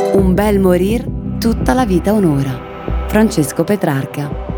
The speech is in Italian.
Un bel morir, tutta la vita onora. Francesco Petrarca.